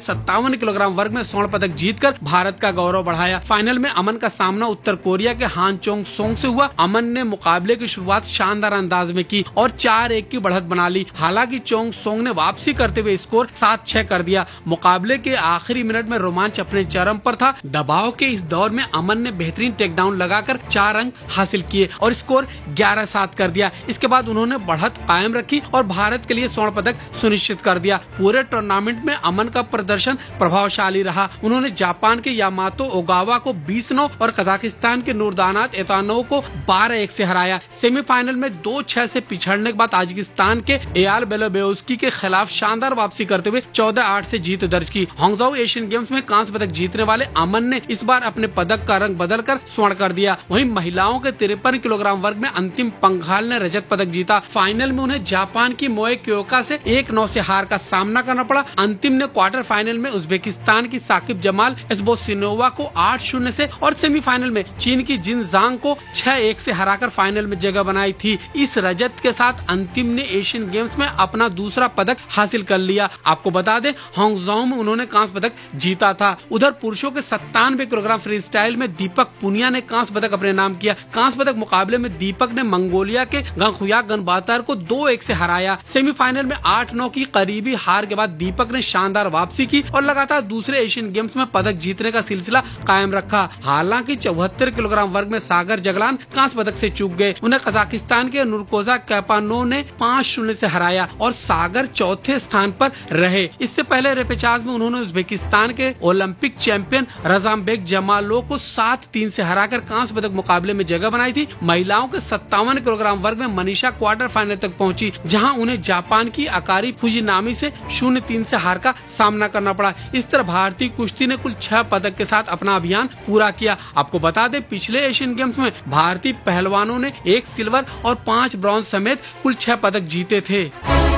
57 kilogram वर्ग में स्वर्ण पदक जीतकर भारत का गौरव बढ़ाया। फाइनल में अमन का सामना उत्तर कोरिया के हान चोंग सोंग से हुआ। अमन ने मुकाबले की शुरुआत शानदार अंदाज में की और 4-1 की बढ़त बना ली। हालांकि चोंग सोंग ने वापसी करते हुए स्कोर 7-6 कर दिया। मुकाबले के आखिरी मिनट में रोमांच अपने चरम पर था। दबाव के इस दौर में अमन ने बेहतरीन टेकडाउन लगाकर 4 अंक हासिल किए और स्कोर 11-7 कर दिया। इसके बाद उन्होंने बढ़त कायम रखी और भारत के लिए स्वर्ण पदक सुनिश्चित कर दिया। पूरे टूर्नामेंट में अमन का प्रदर्शन प्रभावशाली रहा। उन्होंने जापान के यामातो ओगावा को 20-9 और कजाकिस्तान के नूरदानात एतानोव को 12-1 से हराया। सेमीफाइनल में 2-6 से पिछड़ने के बाद ताजिकिस्तान के एयाल बेलोबेउस्की के खिलाफ शानदार वापसी करते हुए 14-8 से जीत दर्ज की। हांगझाऊ एशियन गेम्स में कांस्य पदक जीतने वाले अमन ने इस बार अपने पदक का रंग बदलकर स्वर्ण कर दिया। वहीं महिलाओं के 53 किलोग्राम वर्ग में अंतिम पंघाल ने रजत पदक जीता। फाइनल में उन्हें जापान की मोए क्योका से 1-9 से हार का सामना करना पड़ा। अंतिम ने क्वार्टर फाइनल में उज्बेकिस्तान की साकिब जमाल एस्बोसिनोवा को 8-0 से और सेमीफाइनल में चीन की जिन जांग को 6-1 से हराकर फाइनल में जगह बनाई थी। इस रजत के साथ अंतिम ने एशियन गेम्स में अपना दूसरा पदक हासिल कर लिया। आपको बता दें, हांगझाऊ में उन्होंने कांस्य पदक जीता था। उधर पुरुषों के 97 किलोग्राम फ्री स्टाइल में दीपक पुनिया ने कांस्य पदक अपने नाम किया। कांस्य पदक मुकाबले में दीपक ने मंगोलिया के गंगखुया गनबातर को 2-1 से हराया। सेमीफाइनल में 8-9 की करीबी हार के बाद दीपक ने शानदार वापसी की और लगातार दूसरे एशियन गेम्स में पदक जीतने का सिलसिला कायम रखा। हालांकि 74 किलोग्राम वर्ग में सागर जगलान कांस्य पदक से चूक गए। उन्हें कजाकिस्तान के नूरकोजा कैपानो ने 5-0 से हराया और सागर चौथे स्थान पर रहे। इससे पहले रेपेचाज में उन्होंने उज्बेकिस्तान के ओलंपिक चैंपियन रजामबेक जमालो को 7-3 से हराकर कांस्य पदक मुकाबले में जगह बनाई थी। महिलाओं के 57 किलोग्राम वर्ग में मनीषा क्वार्टर फाइनल तक पहुंची, जहां उन्हें जापान की अकारी फुजिनामी से 0-3 से हार का सामना करना पड़ा। इस तरह भारतीय कुश्ती ने कुल 6 पदक के साथ अपना अभियान पूरा किया। आपको बता दें, पिछले एशियन गेम्स में भारतीय पहलवानों ने 1 सिल्वर और 5 ब्रॉन्ज समेत कुल 6 पदक जीते थे।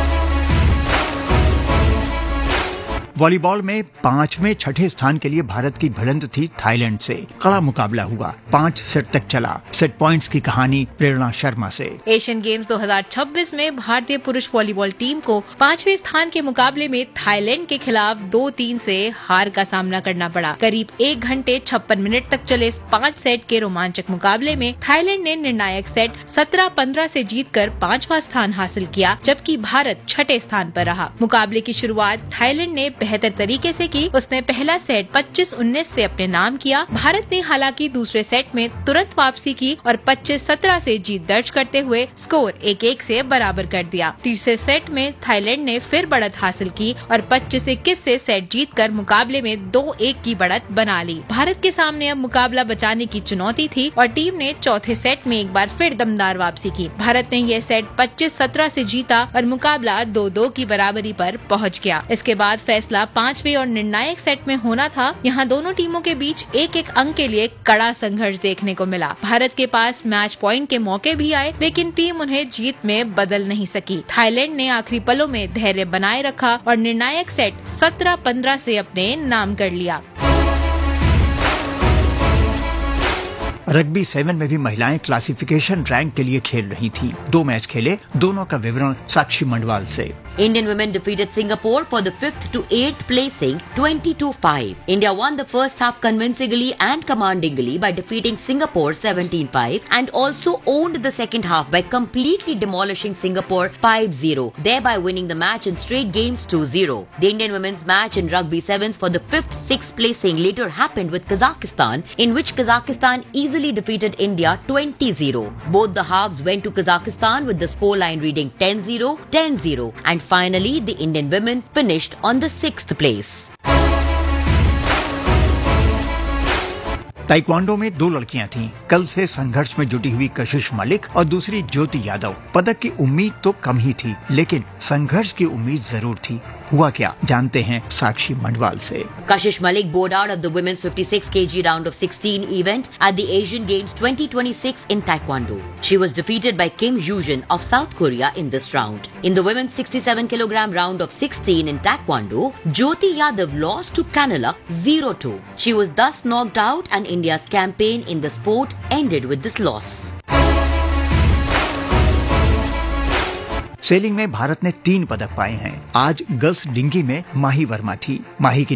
वॉलीबॉल में 5वें छठे स्थान के लिए भारत की भिड़ंत थी थाईलैंड से। कड़ा मुकाबला हुआ, 5 सेट तक चला। सेट पॉइंट्स की कहानी प्रेरणा शर्मा से। एशियन गेम्स 2026 में भारतीय पुरुष वॉलीबॉल टीम को 5वें स्थान के मुकाबले में थाईलैंड के खिलाफ 2-3 से हार का सामना करना पड़ा। करीब 1 घंटे 56 मिनट तक चले इस 5 सेट के रोमांचक मुकाबले में थाईलैंड ने निर्णायक सेट 17-15 से जीतकर 5वां स्थान हासिल किया, जबकि भारत 6ठे स्थान पर रहा। मुकाबले की शुरुआत थाईलैंड ने बेहतर तरीके से की। उसने पहला सेट 25-19 से अपने नाम किया। भारत ने हालांकि दूसरे सेट में तुरंत वापसी की और 25-17 से जीत दर्ज करते हुए स्कोर 1-1 से बराबर कर दिया। तीसरे सेट में थाईलैंड ने फिर बढ़त हासिल की और 25-21 से सेट जीतकर मुकाबले में 2-1 की बढ़त बना ली। भारत के सामने अब मुकाबला बचाने की चुनौती थी और टीम ने चौथे सेट में एक बार फिर दमदार वापसी की। भारत ने यह सेट 25-17 से जीता और मुकाबला 2-2 की बराबरी पर पहुंच गया। इसके बाद फैसला 5वें और निर्णायक सेट में होना था। यहाँ दोनों टीमों के बीच 1-1 अंक के लिए कड़ा संघर्ष देखने को मिला। भारत के पास मैच पॉइंट के मौके भी आए, लेकिन टीम उन्हें जीत में बदल नहीं सकी। थाईलैंड ने आखिरी पलों में धैर्य बनाए रखा और निर्णायक सेट 17-15 से अपने नाम कर लिया। रग्बी 7 में भी महिलाएं क्लासिफिकेशन रैंक के लिए खेल रही थीं। 2 मैच खेले, दोनों का विवरण साक्षी मंडवाल से। Indian women defeated Singapore for the 5th to 8th placing 20-5. India won the first half convincingly and commandingly by defeating Singapore 17-5 and also owned the second half by completely demolishing Singapore 5-0, thereby winning the match in straight games 2-0. The Indian women's match in Rugby 7s for the 5th, 6th placing later happened with Kazakhstan, in which Kazakhstan easily defeated India 20-0. Both the halves went to Kazakhstan with the scoreline reading 10-0, 10-0 and finally, the Indian women finished on the 6th place. Taekwondo में 2 लड़कियां थीं। कल से संघर्ष में जुटी हुई कशिश मलिक और दूसरी ज्योति यादव। पदक की उम्मीद तो कम ही थी, लेकिन संघर्ष की उम्मीद जरूर थी। हुआ क्या, जानते हैं साक्षी मंडवाल से। Kashish Malik bowed out of the women's 56 kg round of 16 event at the Asian Games 2026 in Taekwondo. She was defeated by Kim Yoo-jin of South Korea in this round. In the women's 67 kg round of 16 in Taekwondo, Jyoti Yadav lost to Kanalak 0-2. She was thus knocked out and India's campaign in the sport ended with this loss. Selling में भारत ने 3 पदक पाए हैं। आज girls dinghy में माही वर्मा थी। माही की